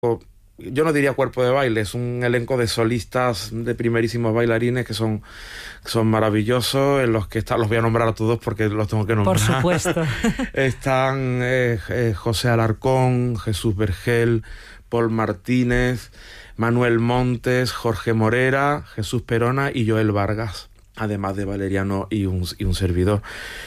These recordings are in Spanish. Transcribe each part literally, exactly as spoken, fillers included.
yo no diría cuerpo de baile, es un elenco de solistas, de primerísimos bailarines que son, son maravillosos, en los que están, los voy a nombrar a todos porque los tengo que nombrar. Por supuesto. Están eh, eh, José Alarcón, Jesús Vergel, Paul Martínez, Manuel Montes, Jorge Morera, Jesús Perona y Joel Vargas, además de Valeriano y un, y un servidor.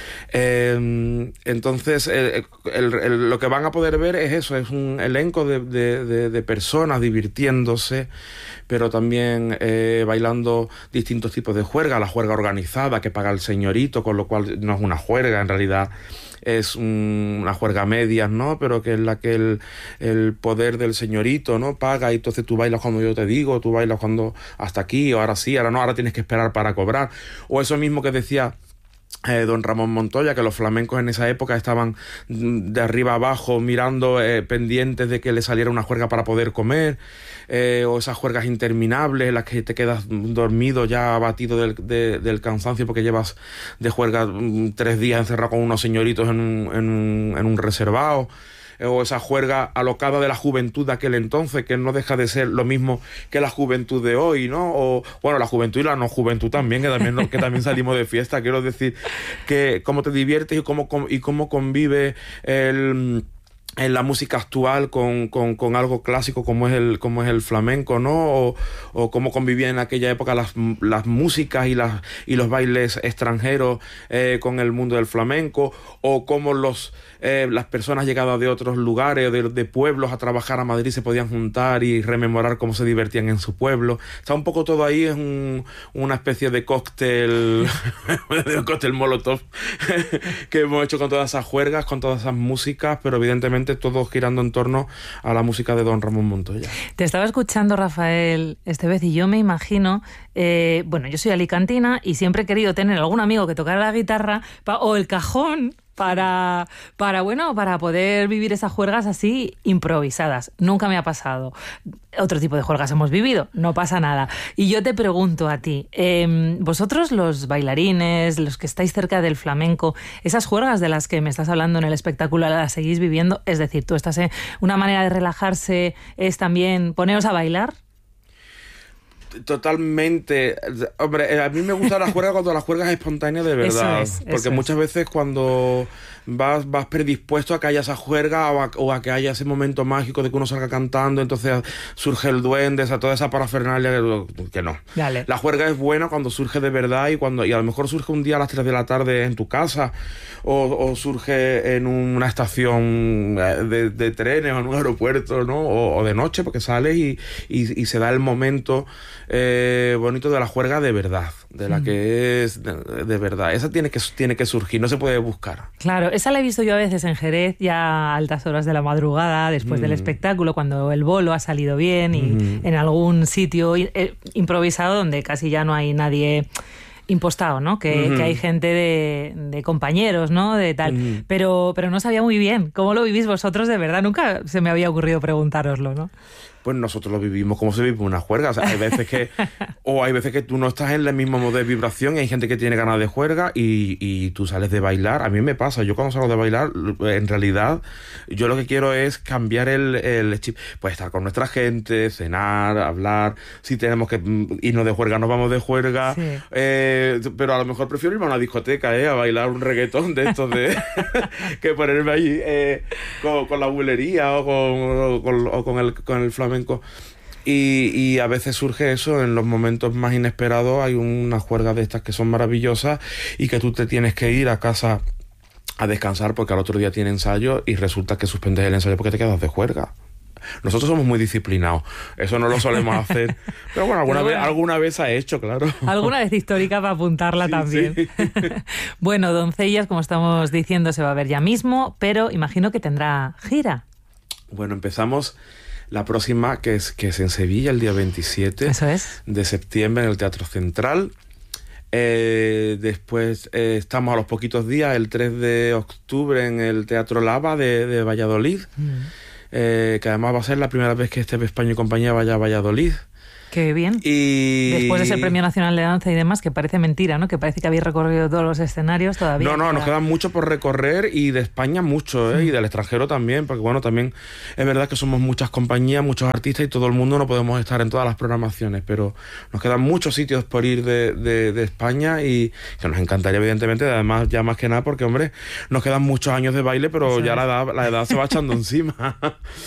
Eh, entonces, el, el, el, lo que van a poder ver es eso, es un elenco de, de, de, de personas divirtiéndose, pero también eh, bailando distintos tipos de juerga, la juerga organizada que paga el señorito, con lo cual no es una juerga, en realidad es un, una juerga a medias, ¿no? Pero que es la que el, el poder del señorito, ¿no? Paga, y entonces tú bailas cuando yo te digo, tú bailas cuando hasta aquí, o ahora sí, ahora no, ahora tienes que esperar para cobrar. O eso mismo que decía Eh, don Ramón Montoya, que los flamencos en esa época estaban de arriba abajo mirando, eh, pendientes de que le saliera una juerga para poder comer, eh, o esas juergas interminables en las que te quedas dormido ya abatido del, de, del cansancio porque llevas de juerga mm, tres días encerrado con unos señoritos en un, en un, en un reservado, o esa juerga alocada de la juventud de aquel entonces, que no deja de ser lo mismo que la juventud de hoy, ¿no? O, bueno, la juventud y la no juventud también, que también, que también salimos de fiesta. Quiero decir que cómo te diviertes y cómo, y cómo convive el... en la música actual con, con, con algo clásico como es el, como es el flamenco, ¿no? O, o cómo convivían en aquella época las, las músicas y, las, y los bailes extranjeros eh, con el mundo del flamenco, o cómo los, eh, las personas llegadas de otros lugares, de, de pueblos a trabajar a Madrid se podían juntar y rememorar cómo se divertían en su pueblo. Está un poco todo ahí, es un, una especie de cóctel, de cóctel molotov que hemos hecho con todas esas juergas, con todas esas músicas, pero evidentemente todo girando en torno a la música de don Ramón Montoya. Te estaba escuchando, Rafael Estevez, y yo me imagino, eh, bueno, yo soy alicantina y siempre he querido tener algún amigo que tocara la guitarra pa, o el cajón para, para, bueno, para poder vivir esas juergas así improvisadas. Nunca me ha pasado. Otro tipo de juergas hemos vivido, no pasa nada. Y yo te pregunto a ti, eh, vosotros los bailarines, los que estáis cerca del flamenco, esas juergas de las que me estás hablando en el espectáculo, ¿las seguís viviendo? Es decir, tú estás en una manera de relajarse, es también poneros a bailar. Totalmente. Hombre, a mí me gusta la juerga cuando la juerga es espontánea de verdad. Eso es, eso porque muchas es. veces cuando vas, vas predispuesto a que haya esa juerga o a, o a que haya ese momento mágico de que uno salga cantando, entonces surge el duende, esa, toda esa parafernalia, que no. Dale. La juerga es buena cuando surge de verdad y cuando y a lo mejor surge un día a las tres de la tarde en tu casa, o, o surge en una estación de, de trenes o en un aeropuerto, ¿no? O, o de noche, porque sales y, y, y se da el momento Eh, bonito de la juerga de verdad, de la mm. que es de, de verdad. Esa tiene que, tiene que surgir, no se puede buscar. Claro, esa la he visto yo a veces en Jerez, ya a altas horas de la madrugada, después mm. del espectáculo, cuando el bolo ha salido bien y mm. en algún sitio eh, improvisado donde casi ya no hay nadie impostado, ¿no? Que, uh-huh. que hay gente de, de compañeros, ¿no? De tal. Uh-huh. Pero, pero no sabía muy bien cómo lo vivís vosotros de verdad. Nunca se me había ocurrido preguntároslo, ¿no? Pues nosotros lo vivimos como se vive una juerga. O sea, hay veces que o hay veces que tú no estás en el mismo modo de vibración y hay gente que tiene ganas de juerga y, y tú sales de bailar. A mí me pasa, yo cuando salgo de bailar, en realidad, yo lo que quiero es cambiar el, el chip. Pues estar con nuestra gente, cenar, hablar. Si tenemos que irnos de juerga, nos vamos de juerga. Sí. Eh, pero a lo mejor prefiero irme a una discoteca, eh, a bailar un reggaetón de estos de que ponerme allí eh, con, con la bulería o con, o con, o con el, con el flamenco. Y, y a veces surge eso en los momentos más inesperados. Hay unas juergas de estas que son maravillosas y que tú te tienes que ir a casa a descansar porque al otro día tiene ensayo y resulta que suspendes el ensayo porque te quedas de juerga. Nosotros somos muy disciplinados, eso no lo solemos hacer, pero bueno, alguna, pero bueno, vez, alguna vez ha hecho, claro. Alguna vez histórica para apuntarla sí, también. Sí. Bueno, Doncellas, como estamos diciendo, se va a ver ya mismo, pero imagino que tendrá gira. Bueno, empezamos la próxima, que es, que es en Sevilla, el día veintisiete Eso es. de septiembre, en el Teatro Central. Eh, después eh, estamos a los poquitos días, el tres de octubre, en el Teatro Lava de, de Valladolid. Mm. Eh, que además va a ser la primera vez que este España y compañía vaya a Valladolid. Qué bien. Y... Después de ser Premio Nacional de Danza y demás, que parece mentira, ¿no? Que parece que habéis recorrido todos los escenarios todavía. No, no, queda... nos queda mucho por recorrer y de España mucho, ¿eh? Sí. Y del extranjero también, porque bueno, también es verdad que somos muchas compañías, muchos artistas y todo el mundo no podemos estar en todas las programaciones, pero nos quedan muchos sitios por ir de, de, de España y que nos encantaría evidentemente, además ya más que nada porque, hombre, nos quedan muchos años de baile, pero Eso ya es. la edad, la edad se va echando encima.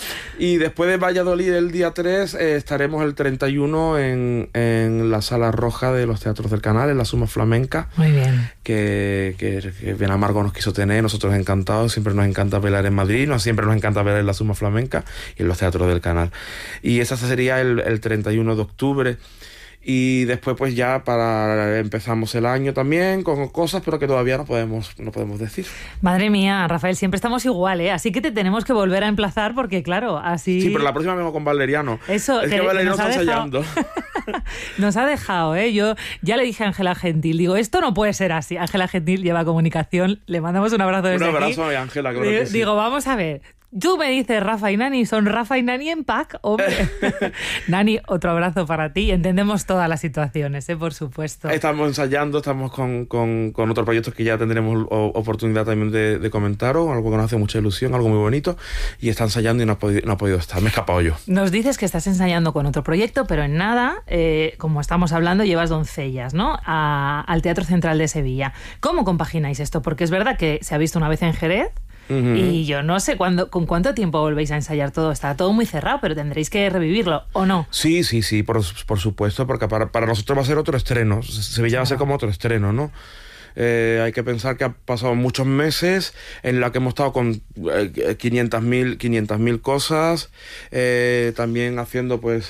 Y después de Valladolid el día tres eh, estaremos el treinta y uno en... en la Sala Roja de los Teatros del Canal, en la Suma Flamenca. Muy bien. Que, que, que Bien Amargo nos quiso tener, nosotros encantados, siempre nos encanta bailar en Madrid, no, siempre nos encanta bailar en la Suma Flamenca y en los Teatros del Canal. Y esa sería el, el treinta y uno de octubre. Y después pues ya para empezamos el año también con cosas, pero que todavía no podemos, no podemos decir. Madre mía, Rafael, siempre estamos igual, ¿eh? Así que te tenemos que volver a emplazar porque, claro, así... Sí, pero la próxima vengo con Valeriano. Eso, es que, que Valeriano que nos está ha dejado... ensayando. Nos ha dejado, ¿eh? Yo ya le dije a Ángela Gentil, digo, esto no puede ser así. Ángela Gentil lleva comunicación, le mandamos un abrazo desde Un abrazo aquí. a Ángela, claro digo, que sí. digo, vamos a ver. Tú me dices Rafa y Nani, son Rafa y Nani en pack, hombre. Nani, otro abrazo para ti. Entendemos todas las situaciones, ¿eh? Por supuesto. Estamos ensayando, estamos con, con, con otros proyectos que ya tendremos o, oportunidad también de, de comentaros, algo que nos hace mucha ilusión, algo muy bonito, y está ensayando y no ha podido, no ha podido estar, me he escapado yo. Nos dices que estás ensayando con otro proyecto, pero en nada, eh, como estamos hablando, llevas Doncellas, ¿no? A, al Teatro Central de Sevilla. ¿Cómo compagináis esto? Porque es verdad que se ha visto una vez en Jerez. Uh-huh. Y yo no sé cuándo, con cuánto tiempo volvéis a ensayar todo. Está todo muy cerrado, pero tendréis que revivirlo, ¿o no? Sí, sí, sí, por, por supuesto, porque para, para nosotros va a ser otro estreno. Sevilla va a ser como otro estreno, ¿no? Eh, hay que pensar que ha pasado muchos meses en la que hemos estado con eh, quinientas mil cosas, eh, también haciendo pues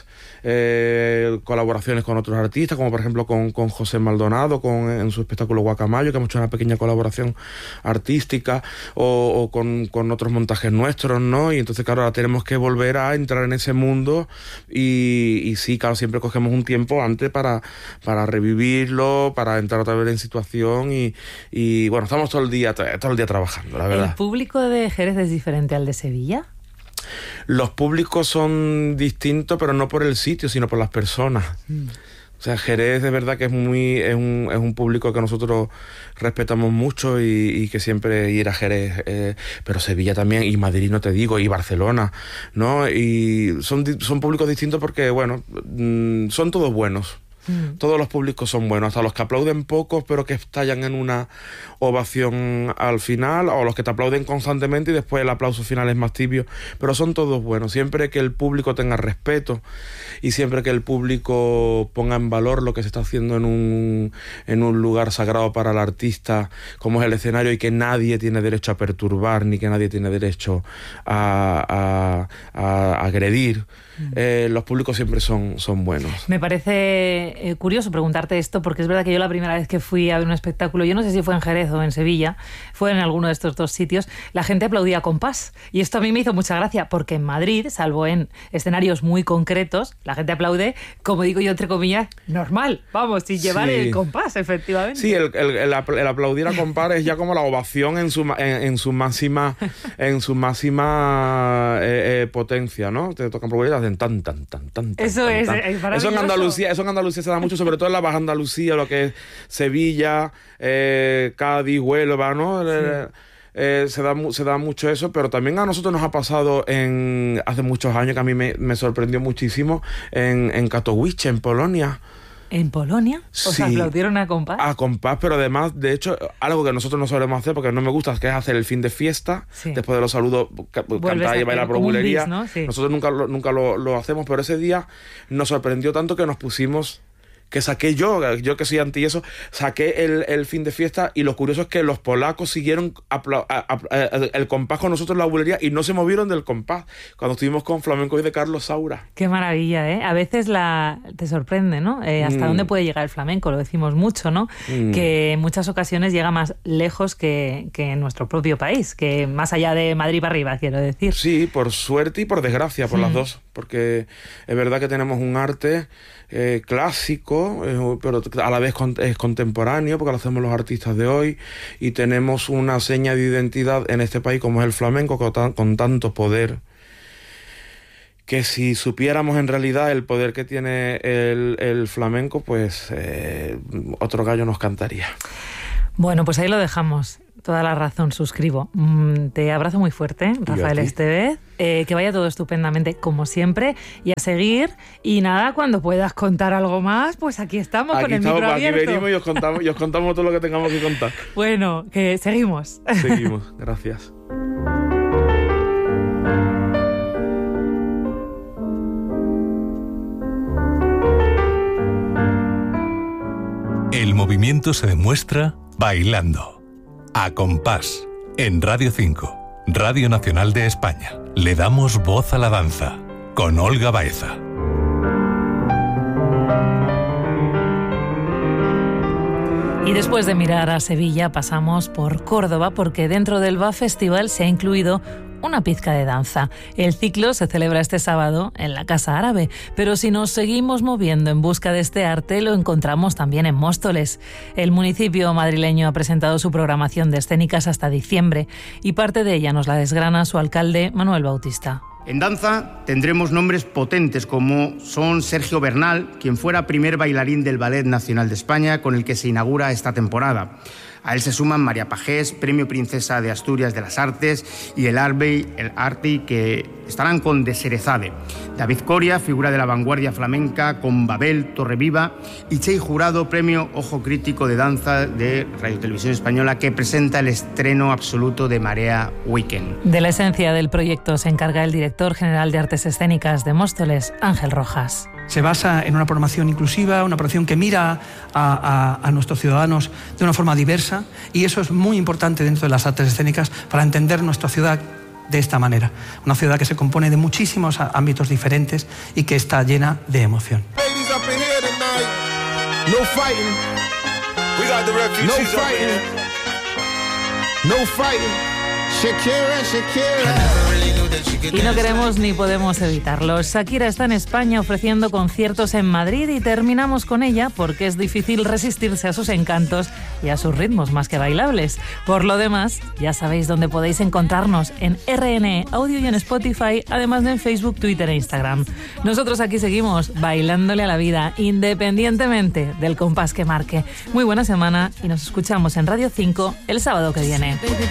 eh, colaboraciones con otros artistas, como por ejemplo con, con José Maldonado con, en su espectáculo Guacamayo, que hemos hecho una pequeña colaboración artística, o, o con, con otros montajes nuestros, ¿no? Y entonces, claro, ahora tenemos que volver a entrar en ese mundo y, y sí, claro, siempre cogemos un tiempo antes para, para revivirlo, para entrar otra vez en situación y Y, y bueno, estamos todo el día todo el día trabajando, la verdad. ¿El público de Jerez es diferente al de Sevilla? Los públicos son distintos, pero no por el sitio, sino por las personas. Mm. O sea, Jerez de verdad que es muy es un, es un público que nosotros respetamos mucho y, y que siempre ir a Jerez, eh, pero Sevilla también, y Madrid no te digo, y Barcelona, ¿no? Y son, son públicos distintos porque, bueno, mmm, son todos buenos. Mm. Todos los públicos son buenos, hasta los que aplauden pocos pero que estallan en una ovación al final, o los que te aplauden constantemente y después el aplauso final es más tibio, pero son todos buenos. Siempre que el público tenga respeto y siempre que el público ponga en valor lo que se está haciendo en un, en un lugar sagrado para el artista como es el escenario, y que nadie tiene derecho a perturbar ni que nadie tiene derecho a, a, a agredir, Eh, los públicos siempre son, son buenos. Me parece eh, curioso preguntarte esto, porque es verdad que yo la primera vez que fui a ver un espectáculo, yo no sé si fue en Jerez o en Sevilla, fue en alguno de estos dos sitios, la gente aplaudía a compás, y esto a mí me hizo mucha gracia, porque en Madrid, salvo en escenarios muy concretos, la gente aplaude, como digo yo entre comillas, normal, vamos, sin llevar sí. el compás, efectivamente. Sí, el, el, el, el aplaudir a compás es ya como la ovación en su, en, en su máxima en su máxima eh, eh, potencia, ¿no? Te tocan aplaudir tan, tan, tan, tan, eso tan, es, tan. es eso en Andalucía, eso en Andalucía se da mucho, sobre todo en la Baja Andalucía, lo que es Sevilla, eh, Cádiz, Huelva, ¿no? Sí. Eh, eh, se da se da mucho eso, pero también a nosotros nos ha pasado en hace muchos años, que a mí me, me sorprendió muchísimo, en, en Katowice, en Polonia. ¿En Polonia? ¿Os sí, aplaudieron a compás? A compás, pero además, de hecho, algo que nosotros no solemos hacer, porque no me gusta, que es hacer el fin de fiesta, sí. después de los saludos, ca- cantar y bailar por bulería. ¿No? Sí. Nosotros nunca, lo, nunca lo, lo hacemos, pero ese día nos sorprendió tanto que nos pusimos... que saqué yo, yo que soy anti eso, saqué el, el fin de fiesta, y lo curioso es que los polacos siguieron apla- a, a, a, el compás con nosotros en la bulería y no se movieron del compás cuando estuvimos con Flamenco y de Carlos Saura. Qué maravilla, ¿eh? A veces la te sorprende, ¿no? Eh, hasta mm. dónde puede llegar el flamenco, lo decimos mucho, ¿no? Mm. Que en muchas ocasiones llega más lejos que, que en nuestro propio país, que más allá de Madrid para arriba, quiero decir. Sí, por suerte y por desgracia, por mm. las dos, porque es verdad que tenemos un arte eh, clásico, Eh, pero a la vez con, es contemporáneo, porque lo hacemos los artistas de hoy, y tenemos una seña de identidad en este país como es el flamenco, con, tan, con tanto poder, que si supiéramos en realidad el poder que tiene el, el flamenco, pues eh, otro gallo nos cantaría. Bueno, pues ahí lo dejamos. Toda la razón, suscribo. Mm, te abrazo muy fuerte, Rafael Estevez. Eh, que vaya todo estupendamente, como siempre, y a seguir. Y nada, cuando puedas contar algo más, pues aquí estamos aquí con el estamos, micro abierto. Aquí venimos y os contamos, y os contamos todo lo que tengamos que contar. Bueno, que seguimos. Seguimos, gracias. El movimiento se demuestra bailando. A compás, en Radio cinco, Radio Nacional de España. Le damos voz a la danza, con Olga Baeza. Y después de mirar a Sevilla pasamos por Córdoba, porque dentro del B A Festival se ha incluido una pizca de danza. El ciclo se celebra este sábado en la Casa Árabe, pero si nos seguimos moviendo en busca de este arte, lo encontramos también en Móstoles. El municipio madrileño ha presentado su programación de escénicas hasta diciembre y parte de ella nos la desgrana su alcalde Manuel Bautista. En danza tendremos nombres potentes como son Sergio Bernal, quien fuera primer bailarín del Ballet Nacional de España, con el que se inaugura esta temporada. A él se suman María Pajés, Premio Princesa de Asturias de las Artes, y el Arbey, el Arti, que estarán con De Serezade. David Coria, figura de la vanguardia flamenca, con Babel, Torreviva, y Chey Jurado, Premio Ojo Crítico de Danza de Radio Televisión Española, que presenta el estreno absoluto de Marea Weekend. De la esencia del proyecto se encarga el director general de Artes Escénicas de Móstoles, Ángel Rojas. Se basa en una programación inclusiva, una programación que mira a, a, a nuestros ciudadanos de una forma diversa, y eso es muy importante dentro de las artes escénicas para entender nuestra ciudad de esta manera. Una ciudad que se compone de muchísimos ámbitos diferentes y que está llena de emoción. No fighting. We got the refugees no fighting. No fighting. Shakira, Shakira. Y no queremos ni podemos evitarlo. Shakira está en España ofreciendo conciertos en Madrid y terminamos con ella porque es difícil resistirse a sus encantos y a sus ritmos más que bailables. Por lo demás, ya sabéis dónde podéis encontrarnos, en R N E Audio y en Spotify, además de en Facebook, Twitter e Instagram. Nosotros aquí seguimos bailándole a la vida, independientemente del compás que marque. Muy buena semana y nos escuchamos en Radio cinco el sábado que viene.